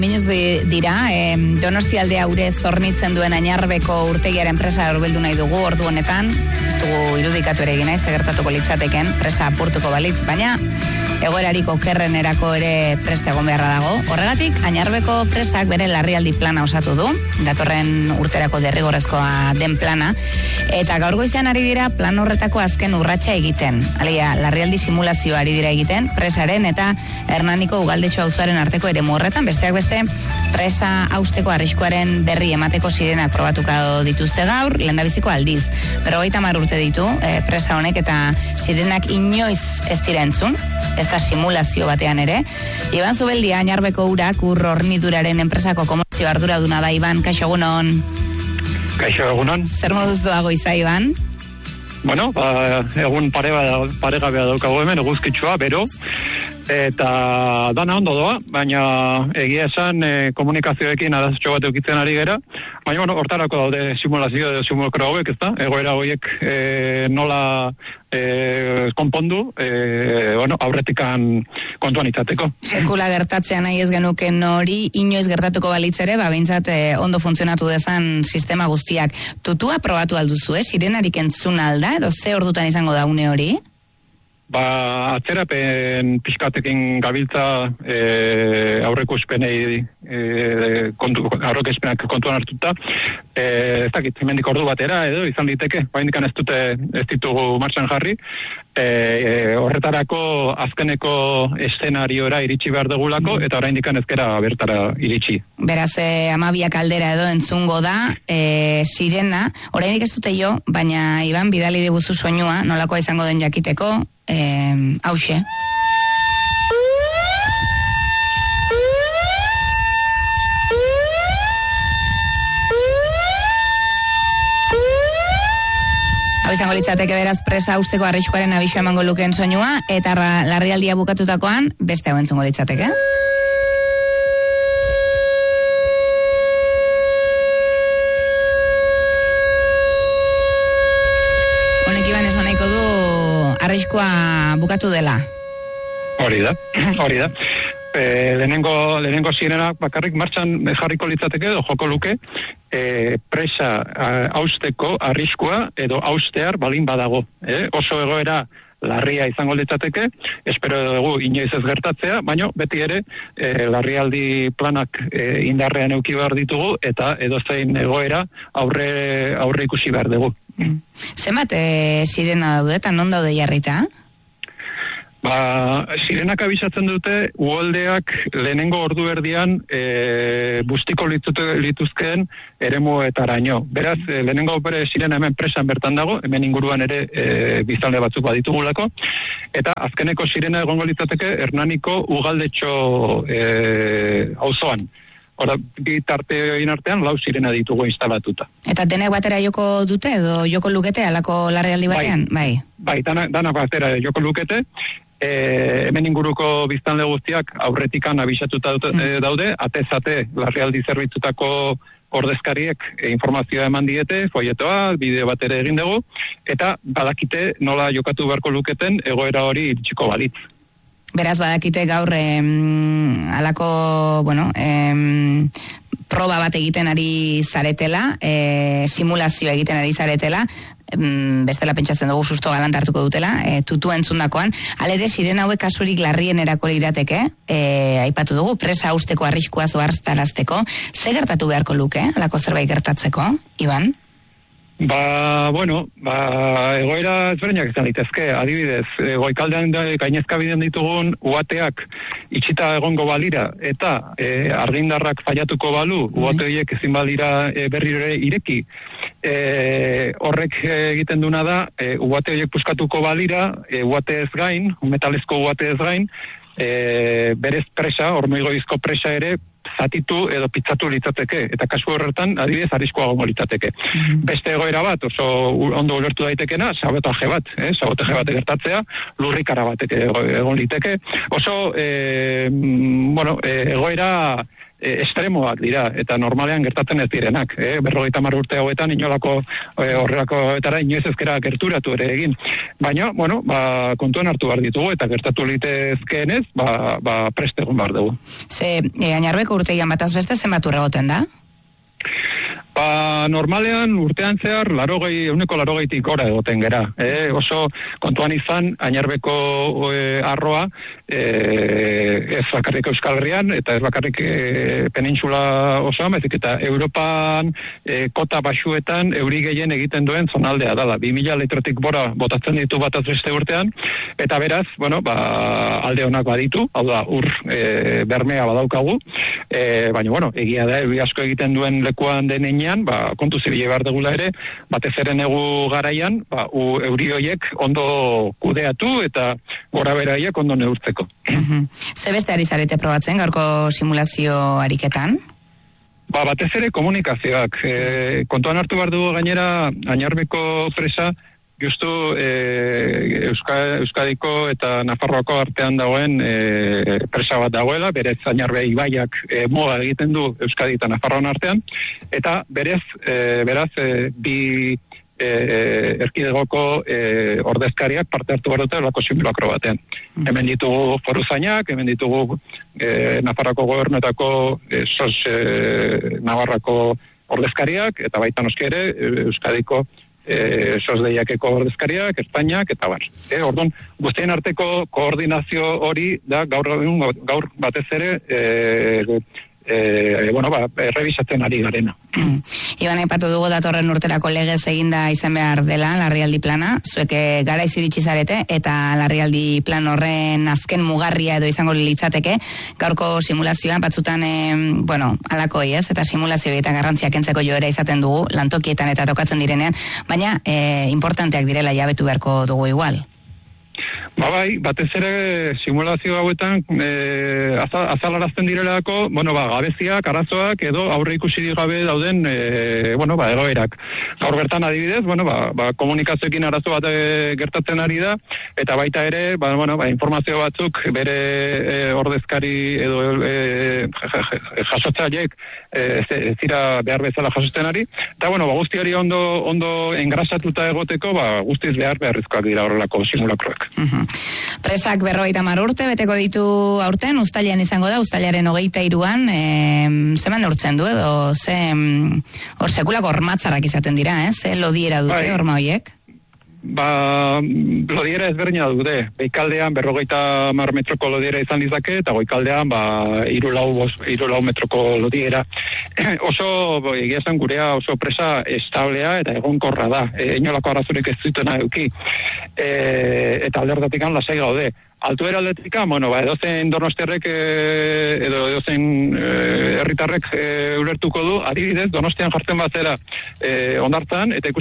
Minuz dira, Donostialdea ure zornitzen duen Añarbeko urtegiaren presa hurbildu nahi dugu ordu honetan. Ez dugu irudikatu ere egin naiz, gertatuko litzateken presa apurtuko balitz, baina egoerarik okerrenerako ere preste egon beharra dago. Horregatik, Añarbeko presak bere larrialdi plana osatu du, datorren urterako derrigorrezkoa den plana, eta gaur goizean ari dira plan horretako azken urratsa egiten. Alegia, larrialdi simulazioa ari dira egiten, presaren eta Hernaniko Ugaldetxo auzoaren arteko eremu horretan, besteak beste presa hausteko arriskuaren berri emateko sirenak probatuko dituzte gaur, lehendabiziko aldiz. 50 urte ditu presa honek eta sirenak inoiz ez dira entzun, ez da simulazio batean ere. Iban Zubeldia, Añarbeko urak ur horniduraren enpresako komertzio arduraduna da. Iban, kaixo egunon. Kaixo egunon. Zer moduz doago iza, Iban? Bueno, egun paregabea daukagu hemen, eguzkitsua, bero, eta dana ondo doa, baina egia esan komunikazioekin arazotxo bat eukitzen ari gera, baina bueno, hortarako daude simulazio edo simulakro hauek, ezta? Egoera horiek nola konpondu, aurretikan kontuan izateko. Sekula gertatzea nahi ez genuken hori, inoiz gertatuko balitzere, behintzat ondo funtzionatu dezan sistema guztiak. Tutua probatu alduzu, sirenarik entzun alda, edo ze ordutan izango da une hori? Atzerapen pixkatekin gabiltza aurreikuspenei aurreikuspenak kontuan hartuta, ez dakit, hemendik ordu batera edo izan liteke, baindikan ez ditugu martxan jarri, horretarako azkeneko eszenariora iritsi behar dugulako, eta oraindikan ez gera bertara iritsi. Beraz, 12 aldera edo entzungo da, sirena, oraindik ez dute jo, baina Iban bidali diguzu soinua, nolakoa izango den jakiteko, hauxe. Hau izango litzateke beraz presa hausteko arriskuaren abisua emango lukeen soinua, eta larrialdia bukatutakoan beste hau entzungo litzateke. Honek Iban esan nahiko du arriskua bukatu dela. Hori da. Lehenengo sirenak bakarrik martxan jarriko litzateke edo joko luke presa hausteko arriskua edo haustear balin badago. Oso egoera larria izango litzateke, espero dugu inoiz ez gertatzea, baina beti ere larrialdi planak indarrean eduki behar ditugu eta edozein egoera aurre ikusi behar dugu. Zenbat sirena daude eta non daude jarrita? Sirenak abisatzen dute uholdeak lehenengo ordu erdian bustiko lituzkeen eremuetaraino. Beraz, lehenengo sirena hemen presan bertan dago, hemen inguruan ere biztanle batzuk baditugulako, eta azkeneko sirena egongo litzateke Hernaniko Ugaldetxo auzoan. Hora, bi tarte egin artean, 4 sirena ditugu instalatuta. Eta denek batera joko dute edo joko lukete alako larrialdi batean? Bai, dana batera joko lukete. Hemen inguruko biztanle guztiak aurretikan abisatuta daude, atez-ate larrialdi zerbitzutako ordezkariek informazioa eman diete, folletoa, bideo bat ere egin dugu, eta badakite nola jokatu beharko luketen egoera hori iritsiko balitz. Beraz, badakite gaur alako, proba bat egiten ari zaretela, simulazioa egiten ari zaretela, bestela pentsatzen dugu susto galant hartuko dutela, tutu entzundakoan. Halere, sirena hauek kasurik larrienerako lirateke, aipatu dugu, presa hausteko arriskua zoarztarazteko, ze gertatu beharko luke, alako zerbait gertatzeko, Iban? Egoera ezberdinak izan litezke, adibidez, goikaldean gainezka bidean ditugun uateak itxita egongo balira eta argindarrak fallatuko balu, uate horiek ezin balira berriro ireki, horrek egiten duna da, uate horiek puskatuko balira, uate ez gain, metalezko uate ez gain, berez presa, hormigoizko presa ere, zatitu edo pitzatu litzateke, eta kasu horretan, adibidez, arriskua gongo litzateke. Beste egoera bat, oso ondo ulertu daitekena, sabotaje bat gertatzea, lurrikara bat egon liteke. Oso, egoera estremoak dira, eta normalean gertatzen ez direnak. 50 urte hauetan inolako horrelakoetara inoiz ezkera gerturatu ere egin. Baina, bueno, kontuan hartu behar ditugu, eta gertatu litezkeenez, prest egon behar dugu. Ze, Añarbeko urtegian bataz beste zenbat urregoten da? Normalean urtean zehar 180 gora egoten gera. Oso kontuan izan Añarbeko arroa ez bakarrik Euskal Herrian eta ez bakarrik penintsula osoan, baizik eta Europan kota baxuetan euri gehien egiten duen zonaldea dela. 2000 litrotik bora botatzen ditu bataz beste urtean, eta beraz, bueno, alde honak baditu, hau da, ur bermea badaukagu, baina, bueno, egia da, euri asko egiten duen lekuan denean, kontu zibile behar degula ere, batez ere negu garaian, euri horiek ondo kudeatu eta gora beraiek ondo neurtzeko. Ze beste ari zarete probatzen gaurko simulazio ariketan? Batez ere komunikazioak. Kontuan hartu behar dugu gainera Añarbeko presa justu Euskadiko eta Nafarroako artean dagoen presa bat dagoela, berez Añarbe ibaiak muga egiten du Euskadi eta Nafarroan artean, eta beraz bi erkidegoko ordezkariak parte hartu behar dute lako simulakro batean. Hemen ditugu foruzainak, hemen ditugu Nafarroako gobernuetako Navarrako ordezkariak, eta baita noski ere Euskadiko sosdeiakeko ordezkariak, Espainiak, eta bar. Orduan, guztien arteko koordinazio hori da gaur batez ere errebisatzen ari garena. Iban aipatu dugu datorren urterako legez eginda izan behar dela larrialdi plana, zuek garaiz iritsi zarete eta larrialdi plan horren azken mugarria edo izango litzateke gaurko simulazioan batzutan halakoi ez, eta simulazio eta garrantziak entzeko joera izaten dugu lantokietan eta tokatzen direnean, baina importanteak direla jabetu beharko dugu igual. Batez ere simulazio hauetan azalarazten direlako, gabeziak, arazoak edo aurre ikusi gabe dauden egoerak. Gaur bertan adibidez, komunikazioekin arazo bat gertatzen ari da, eta baita ere, informazio batzuk bere ordezkari edo jasotzaileek zira behar bezala jasotzen ari, eta guzti hori ondo engrasatuta egoteko, guztiz beharrezkoak dira horrelako simulakroak. Presak 50 urte beteko ditu aurten, uztailean izango da, uztailaren 23an, zeman urtzen du edo, hor sekulako hormatzarak izaten dira, ze lodiera dute horma horiek? Lodiera ezberdina dute. Beikaldean 50 metroko lodiera izan dizake, eta goikaldean 3-4 metroko lodiera. Oso, egia esan gurea oso presa establea eta egonkorra da. Inolako arazorik ez zutena eduki. Eta alde horretatik lasai gaude. Altuera aldetika, edozein donostiarrek edo edozein herritarrek ulertuko du, adibidez, Donostian jartzen bat zera ondartzan, eta